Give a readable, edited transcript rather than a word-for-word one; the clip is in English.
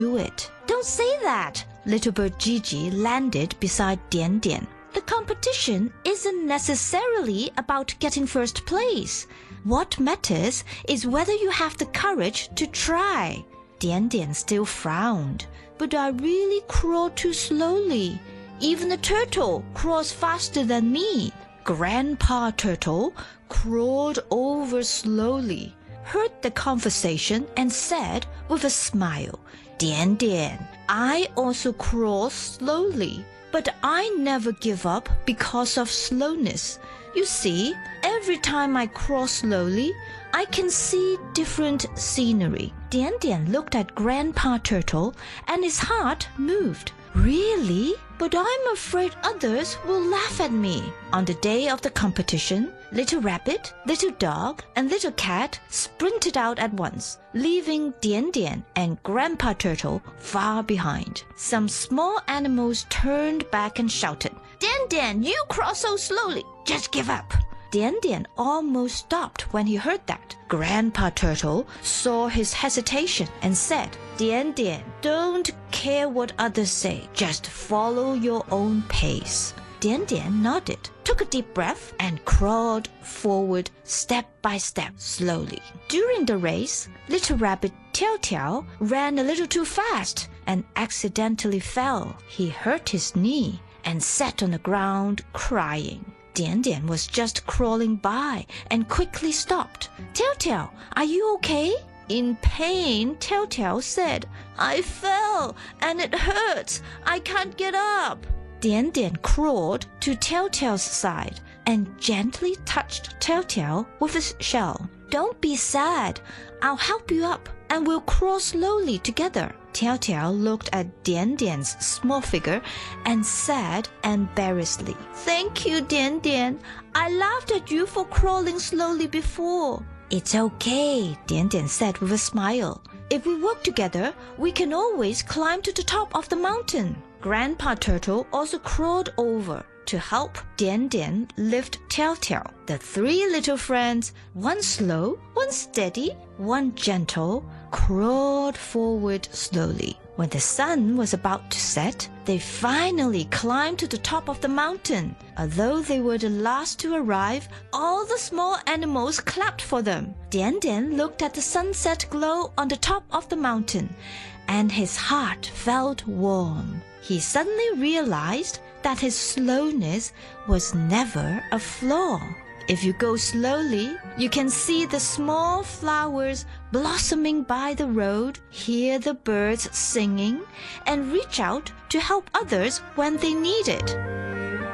do it. Don't say that. Little bird Gigi landed beside Dian Dian. The competition isn't necessarily about getting first place. What matters is whether you have the courage to try. Dian Dian still frowned. But I really crawled too slowly. Even the turtle crawls faster than me. Grandpa Turtle crawled over slowly, heard the conversation and said with a smile, Dian Dian, I also crawl slowly, but I never give up because of slowness. You see, every time I crawl slowly, I can see different scenery. Dian Dian looked at Grandpa Turtle and his heart moved. Really? But I'm afraid others will laugh at me. On the day of the competition, Little Rabbit, Little Dog, and Little Cat sprinted out at once, leaving Dian Dian and Grandpa Turtle far behind. Some small animals turned back and shouted, Dian Dian, you crawl so slowly. Just give up. Dian Dian almost stopped when he heard that. Grandpa Turtle saw his hesitation and said, Dian Dian, don't care what others say. Just follow your own pace. Dian Dian nodded, took a deep breath, and crawled forward step by step slowly. During the race, Little Rabbit Tiao Tiao ran a little too fast and accidentally fell. He hurt his knee and sat on the ground crying. Dian Dian was just crawling by and quickly stopped. Tiao Tiao, are you okay? In pain, Tiao Tiao said, I fell and it hurts. I can't get up. Dian Dian crawled to Tiao Tiao's side and gently touched Tiao Tiao with his shell. Don't be sad. I'll help you up and we'll crawl slowly together. Tiao Tiao looked at Dian Dian's small figure and said embarrassedly, Thank you, Dian Dian. I laughed at you for crawling slowly before. It's okay, Dian Dian said with a smile. If we work together, we can always climb to the top of the mountain. Grandpa Turtle also crawled over to help Dian Dian lift Tiao Tiao. The three little friends, one slow, one steady, one gentle, crawled forward slowly. When the sun was about to set, they finally climbed to the top of the mountain. Although they were the last to arrive, all the small animals clapped for them. Dian Dian looked at the sunset glow on the top of the mountain, and his heart felt warm. He suddenly realized that his slowness was never a flaw. If you go slowly, you can see the small flowers blossoming by the road, hear the birds singing, and reach out to help others when they need it.